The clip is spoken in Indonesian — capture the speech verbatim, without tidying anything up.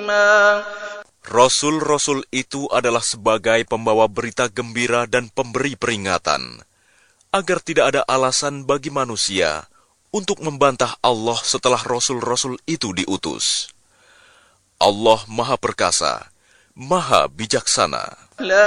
Rasul-rasul itu adalah sebagai pembawa berita gembira dan pemberi peringatan, agar tidak ada alasan bagi manusia untuk membantah Allah setelah rasul-rasul itu diutus. Allah Maha Perkasa, Maha Bijaksana.